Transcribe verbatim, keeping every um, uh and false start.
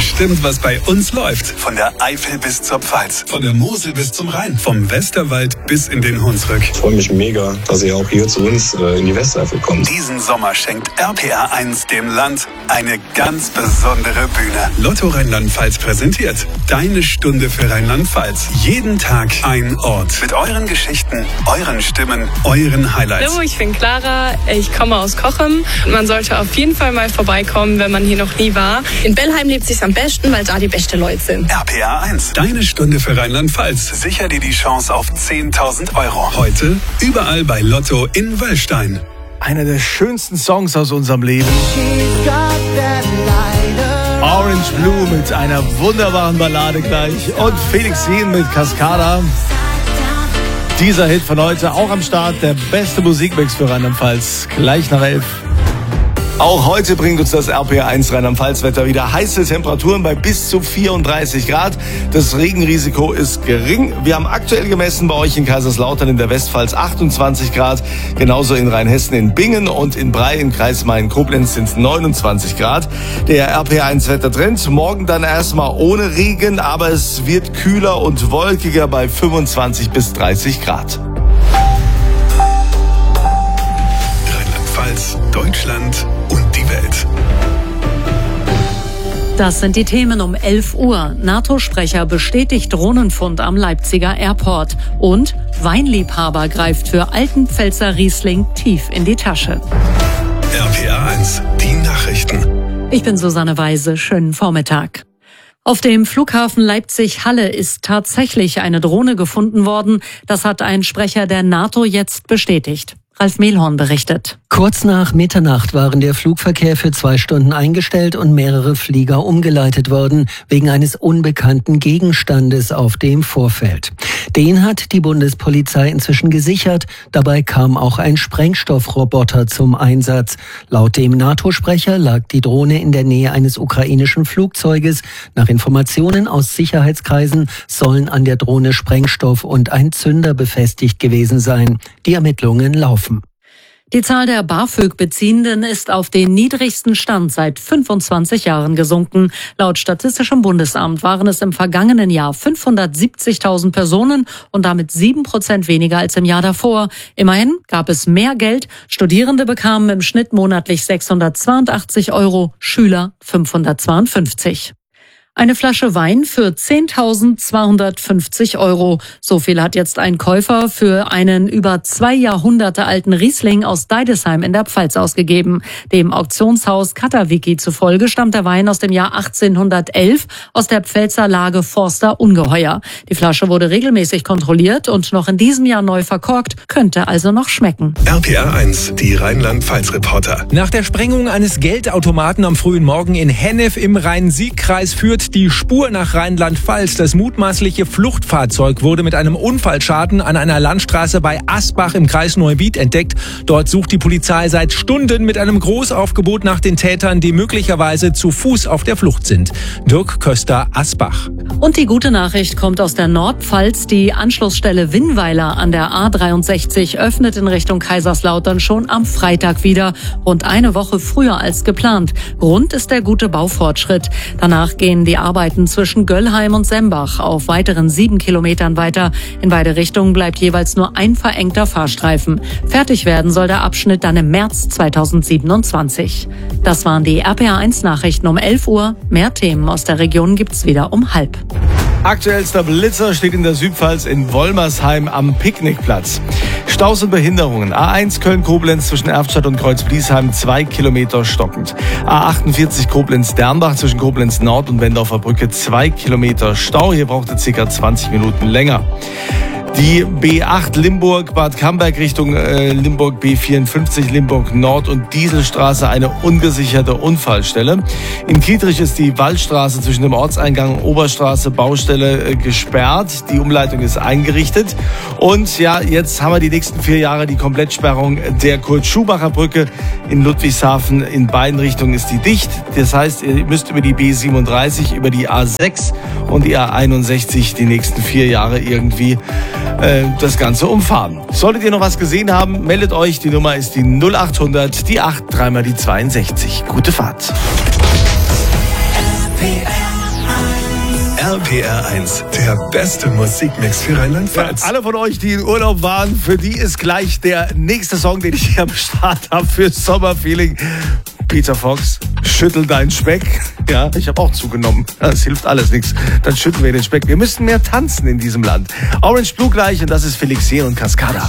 bestimmt, was bei uns läuft. Von der Eifel bis zur Pfalz, von der Mosel bis zum Rhein, vom Westerwald bis in den Hunsrück. Ich freue mich mega, dass ihr auch hier zu uns äh, in die Westeifel kommt. Diesen Sommer schenkt R P R eins dem Land eine ganz besondere Bühne. Lotto Rheinland-Pfalz präsentiert Deine Stunde für Rheinland-Pfalz. Jeden Tag ein Ort. Mit euren Geschichten, euren Stimmen, euren Highlights. Hallo, ich bin Clara, ich komme aus Cochem. Man sollte auf jeden Fall mal vorbeikommen, wenn man hier noch nie war. In Bellheim lebt sich's am besten, weil da die besten Leute sind. R P R eins, Deine Stunde für Rheinland-Pfalz. Sicher dir die Chance auf zehntausend Euro. Heute überall bei Lotto in Wöllstein. Einer der schönsten Songs aus unserem Leben. Orange Blue mit einer wunderbaren Ballade gleich. Und Felix Jähn mit Cascada. Dieser Hit von heute auch am Start. Der beste Musikmix für Rheinland-Pfalz. Gleich nach elf. Auch heute bringt uns das R P R eins Rheinland-Pfalz-Wetter wieder heiße Temperaturen bei bis zu vierunddreißig Grad. Das Regenrisiko ist gering. Wir haben aktuell gemessen bei euch in Kaiserslautern in der Westpfalz achtundzwanzig Grad. Genauso in Rheinhessen in Bingen und in Bray im Kreis Main-Koblenz sind es neunundzwanzig Grad. Der R P R eins Wettertrend. Morgen dann erstmal ohne Regen, aber es wird kühler und wolkiger bei fünfundzwanzig bis dreißig Grad. Rheinland-Pfalz, Deutschland und die Welt. Das sind die Themen um elf Uhr. NATO-Sprecher bestätigt Drohnenfund am Leipziger Airport. Und Weinliebhaber greift für alten Pfälzer Riesling tief in die Tasche. R P R eins, die Nachrichten. Ich bin Susanne Weise. Schönen Vormittag. Auf dem Flughafen Leipzig-Halle ist tatsächlich eine Drohne gefunden worden. Das hat ein Sprecher der NATO jetzt bestätigt. Ralf Mehlhorn berichtet. Kurz nach Mitternacht waren der Flugverkehr für zwei Stunden eingestellt und mehrere Flieger umgeleitet worden, wegen eines unbekannten Gegenstandes auf dem Vorfeld. Den hat die Bundespolizei inzwischen gesichert. Dabei kam auch ein Sprengstoffroboter zum Einsatz. Laut dem NATO-Sprecher lag die Drohne in der Nähe eines ukrainischen Flugzeuges. Nach Informationen aus Sicherheitskreisen sollen an der Drohne Sprengstoff und ein Zünder befestigt gewesen sein. Die Ermittlungen laufen. Die Zahl der BAföG-Beziehenden ist auf den niedrigsten Stand seit fünfundzwanzig Jahren gesunken. Laut Statistischem Bundesamt waren es im vergangenen Jahr fünfhundertsiebzigtausend Personen und damit sieben Prozent weniger als im Jahr davor. Immerhin gab es mehr Geld. Studierende bekamen im Schnitt monatlich sechshundertzweiundachtzig Euro, Schüler fünfhundertzweiundfünfzig. Eine Flasche Wein für zehntausendzweihundertfünfzig Euro. So viel hat jetzt ein Käufer für einen über zwei Jahrhunderte alten Riesling aus Deidesheim in der Pfalz ausgegeben. Dem Auktionshaus Katawiki zufolge stammt der Wein aus dem Jahr achtzehnhundertelf aus der Pfälzer Lage Forster Ungeheuer. Die Flasche wurde regelmäßig kontrolliert und noch in diesem Jahr neu verkorkt, könnte also noch schmecken. R P R eins, die Rheinland-Pfalz-Reporter. Nach der Sprengung eines Geldautomaten am frühen Morgen in Hennef im Rhein-Sieg-Kreis führt die Spur nach Rheinland-Pfalz. Das mutmaßliche Fluchtfahrzeug wurde mit einem Unfallschaden an einer Landstraße bei Asbach im Kreis Neuwied entdeckt. Dort sucht die Polizei seit Stunden mit einem Großaufgebot nach den Tätern, die möglicherweise zu Fuß auf der Flucht sind. Dirk Köster, Asbach. Und die gute Nachricht kommt aus der Nordpfalz. Die Anschlussstelle Winnweiler an der A dreiundsechzig öffnet in Richtung Kaiserslautern schon am Freitag wieder, rund eine Woche früher als geplant. Grund ist der gute Baufortschritt. Danach gehen die Arbeiten zwischen Göllheim und Sembach auf weiteren sieben Kilometern weiter. In beide Richtungen bleibt jeweils nur ein verengter Fahrstreifen. Fertig werden soll der Abschnitt dann im März zweitausendsiebenundzwanzig. Das waren die R P R eins Nachrichten um elf Uhr. Mehr Themen aus der Region gibt's wieder um halb. Aktuellster Blitzer steht in der Südpfalz in Wolmersheim am Picknickplatz. Staus und Behinderungen. A eins Köln-Koblenz zwischen Erftstadt und Kreuzbliesheim zwei Kilometer stockend. A achtundvierzig Koblenz-Dernbach zwischen Koblenz Nord und Wendorfer Brücke zwei Kilometer Stau. Hier braucht es ca. zwanzig Minuten länger. Die B acht Limburg-Bad Camberg Richtung äh, Limburg B vierundfünfzig Limburg Nord und Dieselstraße eine ungesicherte Unfallstelle. In Kietrich ist die Waldstraße zwischen dem Ortseingang und Oberstraße Baustelle äh, gesperrt. Die Umleitung ist eingerichtet. Und ja, jetzt haben wir die nächsten vier Jahre die Komplettsperrung der Kurt-Schumacher-Brücke in Ludwigshafen. In beiden Richtungen ist die dicht. Das heißt, ihr müsst über die B siebenunddreißig, über die A sechs und die A einundsechzig die nächsten vier Jahre irgendwie das Ganze umfahren. Solltet ihr noch was gesehen haben, meldet euch. Die Nummer ist die null achthundert, die acht, dreimal die zweiundsechzig. Gute Fahrt. R P R R P R eins, der beste Musikmix für Rheinland-Pfalz. Ja, alle von euch, die in Urlaub waren, für die ist gleich der nächste Song, den ich hier am Start habe für Sommerfeeling. Peter Fox, schüttel deinen Speck. Ja, ich habe auch zugenommen. Das hilft alles nichts. Dann schütteln wir den Speck. Wir müssen mehr tanzen in diesem Land. Orange Blue gleich und das ist Felix Jähn und Cascada.